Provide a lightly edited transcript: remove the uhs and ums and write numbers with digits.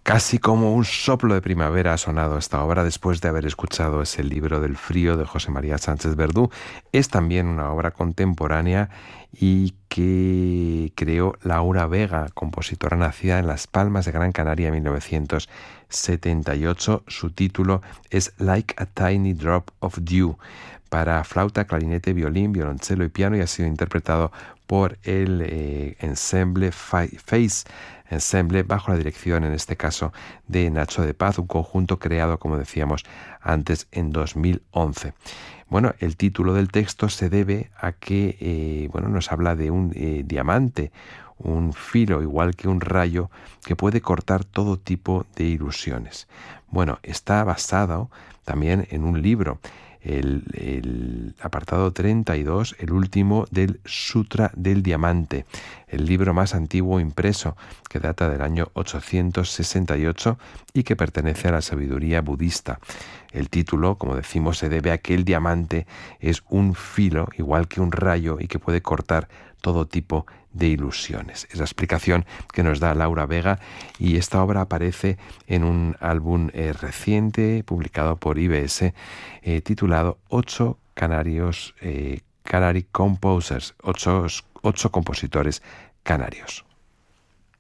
Casi como un soplo de primavera ha sonado esta obra después de haber escuchado ese libro del frío de José María Sánchez Verdú. Es también una obra contemporánea y que creó Laura Vega, compositora nacida en Las Palmas de Gran Canaria en 1978. Su título es Like a Tiny Drop of Dew, para flauta, clarinete, violín, violonchelo y piano, y ha sido interpretado por el ensemble Face Ensemble, bajo la dirección, en este caso, de Nacho de Paz, un conjunto creado, como decíamos antes, en 2011. Bueno, el título del texto se debe a que nos habla de un diamante, un filo, igual que un rayo, que puede cortar todo tipo de ilusiones. Bueno, está basado también en un libro, el apartado 32, el último del Sutra del Diamante, el libro más antiguo impreso, que data del año 868 y que pertenece a la sabiduría budista. El título, como decimos, se debe a que el diamante es un filo, igual que un rayo, y que puede cortar todo tipo de ilusiones. Es la explicación que nos da Laura Vega, y esta obra aparece en un álbum reciente publicado por IBS titulado 8 Canarios, Canary Composers, 8 compositores canarios.